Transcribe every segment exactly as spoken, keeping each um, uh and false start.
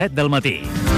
set del matí.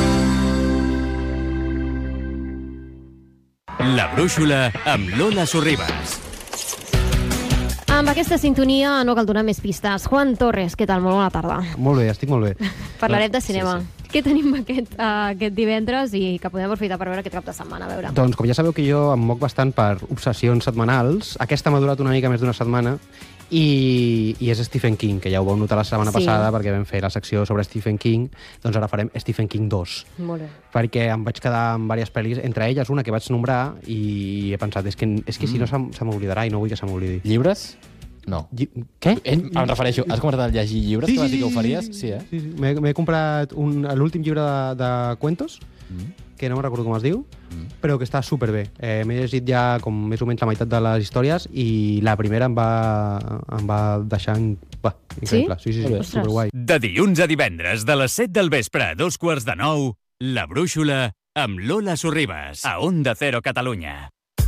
La Brúixola amb Lola Sorribas. Amb aquesta sintonia no cal donar més pistes. Juan Torres, què tal? Molt bona tarda. Molt bé, estic molt bé. Parlarem de cinema. Sí, sí. Què tenim aquest, uh, aquest divendres i que podem aprofitar per veure aquest cap de setmana? A veure. Doncs com ja sabeu que jo em moc bastant per obsessions setmanals, aquesta m'ha durat una mica més d'una setmana i, i és Stephen King, que ja ho vau notar la setmana Sí. passada perquè vam fer la secció sobre Stephen King, doncs ara farem Stephen King dos. Molt bé. Perquè em vaig quedar amb diverses pel·lis, entre elles una que vaig nombrar i he pensat, és que, és que si no se, se m'oblidarà i no vull que se m'oblidi. Llibres? No. Lli... Què? Em, em refereixo, has començat a llegir llibres Sí, que vas sí, dir que ho sí, faries? sí, Sí, eh? sí, sí. M'he m'he comprat un- l'últim llibre de, de cuentos, Mm. que no me'n recordo com es diu, Mm. però que està superbé. Eh, M'he llegit ja com més o menys la meitat de les històries i la primera em va, em va deixar in... va, increïble. Sí, sí, sí, Molt bé. sí superguai. De dilluns a divendres, de les set del vespre a dos quarts de nou, La Brúixola amb Lola Sorribas, a Onda Cero Catalunya.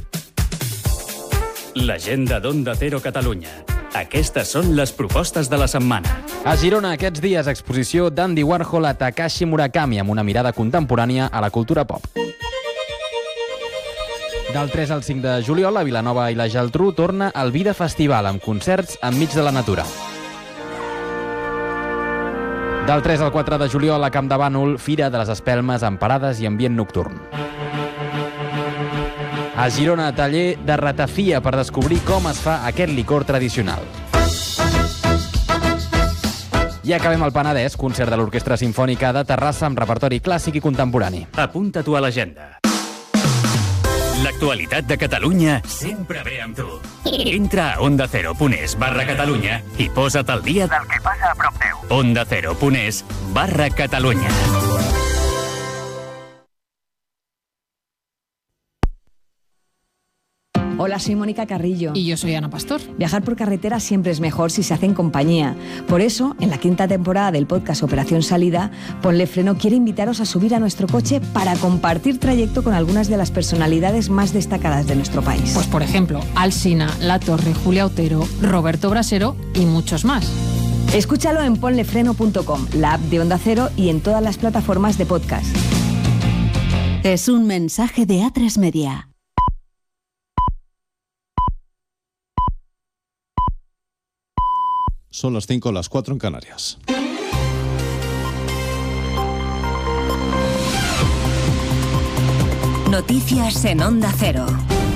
L'agenda d'Onda Cero Catalunya. Aquestes són les propostes de la setmana. A Girona, aquests dies, exposició d'Andy Warhol a Takashi Murakami amb una mirada contemporània a la cultura pop. Del tres al cinc de juliol, a Vilanova i la Geltrú torna el Vida Festival amb concerts enmig de la natura. Del tres al quatre de juliol, a Camp de Bànol, Fira de les Espelmes amb parades i ambient nocturn. A Girona, taller de ratafia per descobrir com es fa aquest licor tradicional. I acabem al Penedès, concert de l'Orquestra Simfònica de Terrassa amb repertori clàssic i contemporani. Apunta-t'ho a l'agenda. L'actualitat de Catalunya sempre ve amb tu. Entra a ondacero.es barra Catalunya i posa't al dia del que passa a prop teu. ondacero.es barra Catalunya. Hola, soy Mónica Carrillo. Y yo soy Ana Pastor. Viajar por carretera siempre es mejor si se hace en compañía. Por eso, en la quinta temporada del podcast Operación Salida, Ponle Freno quiere invitaros a subir a nuestro coche para compartir trayecto con algunas de las personalidades más destacadas de nuestro país. Pues por ejemplo, Alsina, La Torre, Julia Otero, Roberto Brasero y muchos más. Escúchalo en ponle freno punto com, la app de Onda Cero y en todas las plataformas de podcast. Es un mensaje de A tres Media. Son las cinco, las cuatro en Canarias. Noticias en Onda Cero.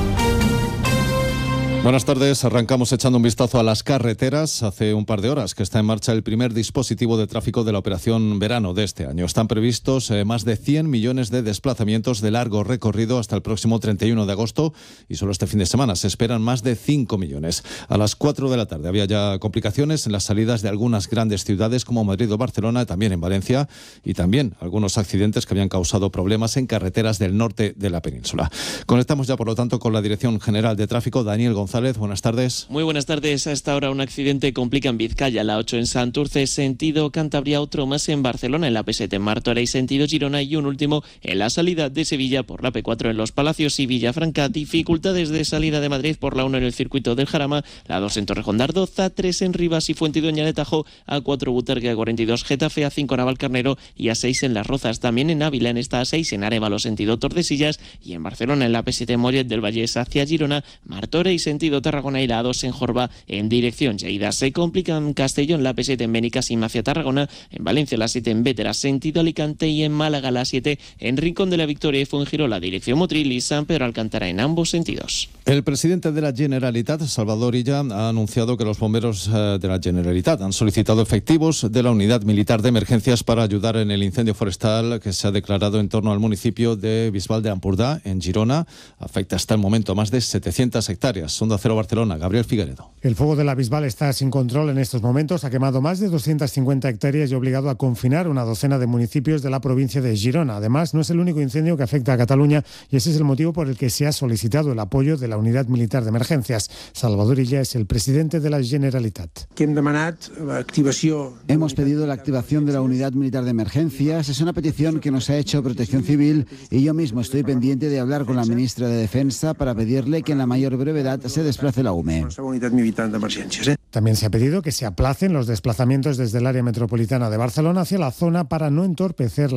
Buenas tardes, arrancamos echando un vistazo a las carreteras. Hace un par de horas que está en marcha el primer dispositivo de tráfico de la operación verano de este año. Están previstos eh, más de cien millones de desplazamientos de largo recorrido hasta el próximo treinta y uno de agosto y solo este fin de semana se esperan más de cinco millones. A las cuatro de la tarde había ya complicaciones en las salidas de algunas grandes ciudades como Madrid o Barcelona, también en Valencia y también algunos accidentes que habían causado problemas en carreteras del norte de la península. Conectamos ya por lo tanto con la Dirección General de Tráfico, Daniel González. Buenas tardes. Muy buenas tardes. A esta hora un accidente complica en Vizcaya, la ocho en Santurce, sentido Cantabria, otro más en Barcelona, en la P siete en Martorell, sentido Girona y un último en la salida de Sevilla por la P cuatro en Los Palacios y Villafranca. Dificultades de salida de Madrid por la uno en el circuito del Jarama, la dos en Torrejón de Ardoz, A tres en Rivas y Fuentidueña de Tajo, A cuatro Butarque, A cuarenta y dos Getafe, A cinco Navalcarnero y A seis en Las Rozas. También en Ávila, en esta A seis en Arévalo, sentido Tordesillas y en Barcelona en la P siete Mollet del Vallés hacia Girona, Martorell y sentido Tarragona y la A dos en Jorba en dirección Lleida. Se complica en Castellón la P siete en Benicàssim hacia Tarragona, en Valencia la siete en Bétera sentido Alicante y en Málaga la siete en Rincón de la Victoria y Fuengirola dirección Motril y San Pedro Alcántara en ambos sentidos. El presidente de la Generalitat, Salvador Illa, ha anunciado que los bomberos de la Generalitat han solicitado efectivos de la Unidad Militar de Emergencias para ayudar en el incendio forestal que se ha declarado en torno al municipio de Bisbal de Ampurdá, en Girona. Afecta hasta el momento a más de setecientas hectáreas. Onda Cero Barcelona, Gabriel Figueredo. El fuego de la Bisbal está sin control en estos momentos. Ha quemado más de doscientas cincuenta hectáreas y obligado a confinar una docena de municipios de la provincia de Girona. Además, no es el único incendio que afecta a Cataluña y ese es el motivo por el que se ha solicitado el apoyo de la Unidad Militar de Emergencias. Salvador Illa es el presidente de la Generalitat. Hemos pedido la activación de la Unidad Militar de Emergencias. Es una petición que nos ha hecho Protección Civil y yo mismo estoy pendiente de hablar con la ministra de Defensa para pedirle que en la mayor brevedad se desplace la U M E. También se ha pedido que se aplacen los desplazamientos desde el área metropolitana de Barcelona hacia la zona para no entorpecer la